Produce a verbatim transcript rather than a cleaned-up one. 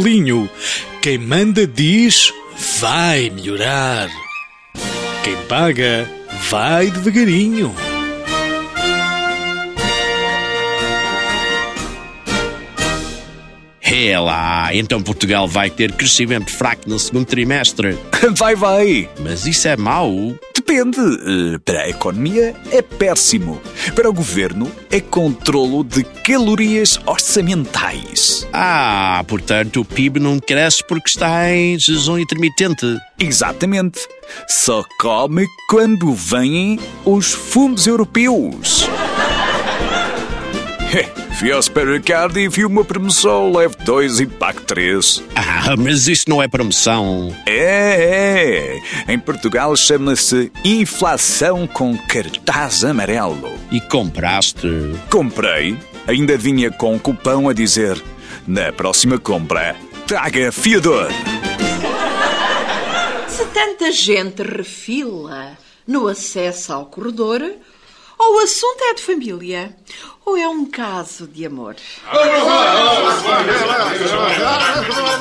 Carlinho. Quem manda diz, vai melhorar. Quem paga, vai devagarinho. É lá, então Portugal vai ter crescimento fraco no segundo trimestre. Vai, vai. Mas isso é mau? Depende. Para a economia é péssimo. Para o governo é controlo de calorias orçamentais. Ah, portanto o P I B não cresce porque está em jejum intermitente. Exatamente. Só come quando vêm os fundos europeus. Fui ao supermercado e vi uma promoção, leve dois e pague três. Ah, mas isso não é promoção. É, é. Em Portugal chama-se inflação com cartaz amarelo. E compraste? Comprei. Ainda vinha com um cupão a dizer: na próxima compra, traga fiador. Se tanta gente refila no acesso ao corredor, ou o assunto é de família, ou é um caso de amor.